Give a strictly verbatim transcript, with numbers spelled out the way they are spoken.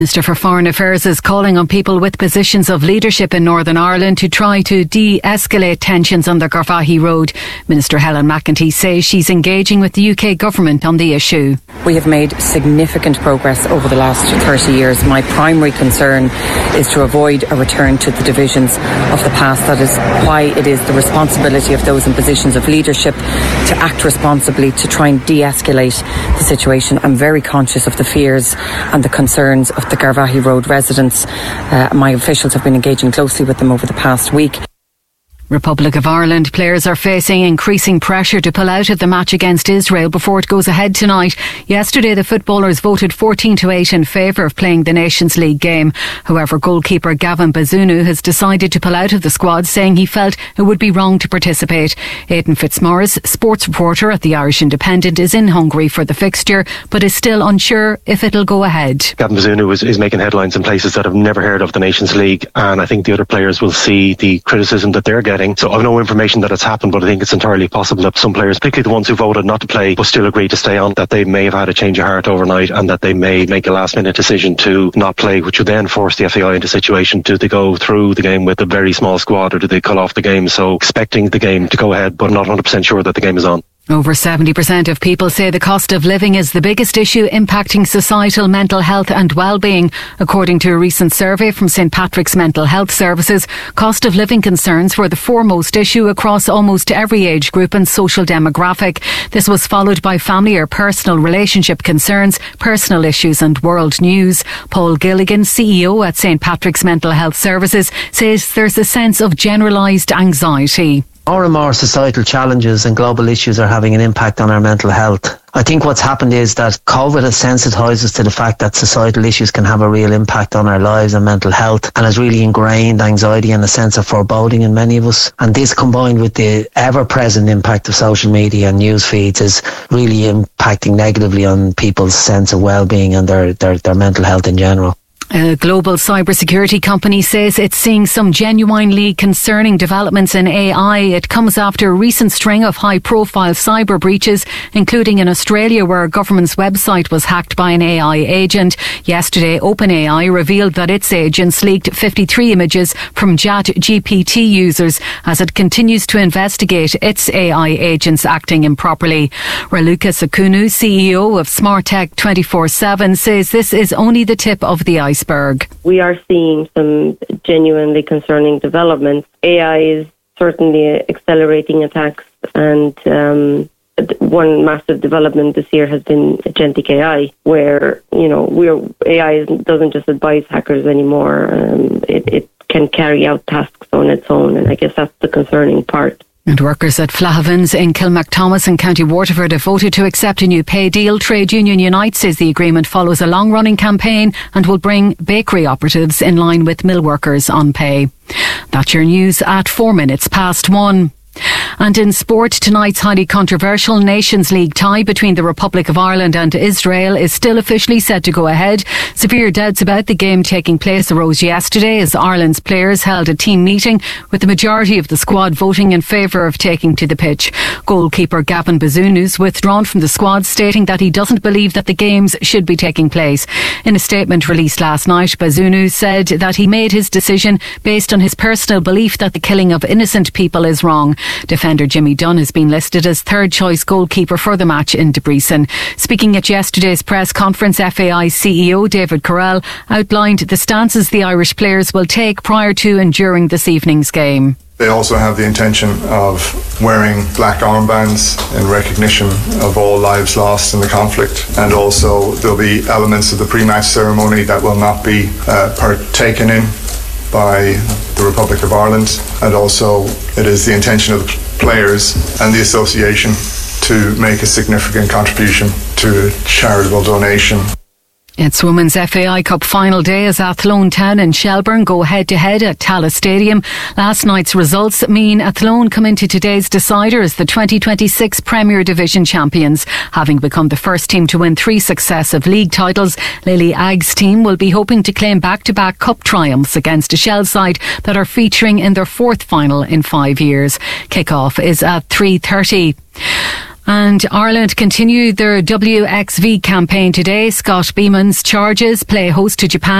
Minister for Foreign Affairs is calling on people with positions of leadership in Northern Ireland to try to de-escalate tensions on the Garvaghey Road. Minister Helen McEntee says she's engaging with the U K government on the issue. We have made significant progress over the last thirty years. My primary concern is to avoid a return to the divisions of the past. That is why it is the responsibility of those in positions of leadership to act responsibly, to try and de-escalate the situation. I'm very conscious of the fears and the concerns of the Garvaghey Road residents. Uh, my officials have been engaging closely with them over the past week. Republic of Ireland players are facing increasing pressure to pull out of the match against Israel before it goes ahead tonight. Yesterday, the footballers voted fourteen to eight in favour of playing the Nations League game. However, goalkeeper Gavin Bazunu has decided to pull out of the squad, saying he felt it would be wrong to participate. Aidan Fitzmaurice, sports reporter at the Irish Independent, is in Hungary for the fixture, but is still unsure if it'll go ahead. Gavin Bazunu is, is making headlines in places that have never heard of the Nations League, and I think the other players will see the criticism that they're getting. So I've no information that it's happened, but I think it's entirely possible that some players, particularly the ones who voted not to play but still agreed to stay on, that they may have had a change of heart overnight and that they may make a last minute decision to not play, which would then force the F A I into a situation. Do they go through the game with a very small squad, or do they call off the game? So expecting the game to go ahead but not one hundred percent sure that the game is on. Over seventy percent of people say the cost of living is the biggest issue impacting societal mental health and well-being. According to a recent survey from Saint Patrick's Mental Health Services, cost of living concerns were the foremost issue across almost every age group and social demographic. This was followed by family or personal relationship concerns, personal issues and world news. Paul Gilligan, C E O at Saint Patrick's Mental Health Services, says there's a sense of generalised anxiety. More and more societal challenges and global issues are having an impact on our mental health. I think what's happened is that COVID has sensitised us to the fact that societal issues can have a real impact on our lives and mental health, and has really ingrained anxiety and a sense of foreboding in many of us. And this, combined with the ever-present impact of social media and news feeds, is really impacting negatively on people's sense of well-being and their, their, their mental health in general. A global cybersecurity company says it's seeing some genuinely concerning developments in A I. It comes after a recent string of high-profile cyber breaches, including in Australia, where a government's website was hacked by an A I agent. Yesterday, OpenAI revealed that its agents leaked fifty-three images from ChatGPT users as it continues to investigate its A I agents acting improperly. Raluca Sakunu, C E O of SmartTech twenty-four seven, says this is only the tip of the iceberg. We are seeing some genuinely concerning developments. A I is certainly accelerating attacks, and um, one massive development this year has been agentic A I, where, you know, we're A I doesn't just advise hackers anymore. Um, it, it can carry out tasks on its own, and I guess that's the concerning part. And workers at Flahavans in Kilmacthomas in County Waterford have voted to accept a new pay deal. Trade Union Unite says the agreement follows a long-running campaign and will bring bakery operatives in line with mill workers on pay. That's your news at four minutes past one. And in sport, tonight's highly controversial Nations League tie between the Republic of Ireland and Israel is still officially set to go ahead. Severe doubts about the game taking place arose yesterday as Ireland's players held a team meeting, with the majority of the squad voting in favour of taking to the pitch. Goalkeeper Gavin Bazunu's withdrawn from the squad, stating that he doesn't believe that the games should be taking place. In a statement released last night, Bazunu said that he made his decision based on his personal belief that the killing of innocent people is wrong. Defender Jimmy Dunn has been listed as third choice goalkeeper for the match in Debrecen. Speaking at yesterday's press conference, F A I C E O David Correll outlined the stances the Irish players will take prior to and during this evening's game. They also have the intention of wearing black armbands in recognition of all lives lost in the conflict, and also there'll be elements of the pre-match ceremony that will not be uh, partaken in by the Republic of Ireland, and also it is the intention of the players and the association to make a significant contribution to a charitable donation. It's Women's F A I Cup final day as Athlone Town and Shelburne go head-to-head at Tallaght Stadium. Last night's results mean Athlone come into today's decider as the twenty twenty-six Premier Division champions. Having become the first team to win three successive league titles, Lily Agg's team will be hoping to claim back-to-back cup triumphs against a Shell side that are featuring in their fourth final in five years. Kick-off is at three thirty. And Ireland continue their W X V campaign today. Scott Beeman's Charges play host to Japan